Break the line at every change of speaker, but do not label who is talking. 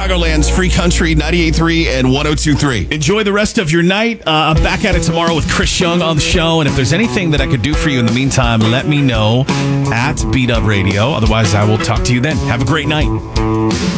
Chicagoland's Free Country 98.3 and 102.3.
Enjoy the rest of your night. I'm back at it tomorrow with Chris Young on the show. And if there's anything that I could do for you in the meantime, let me know at Beat Up Radio. Otherwise, I will talk to you then. Have a great night.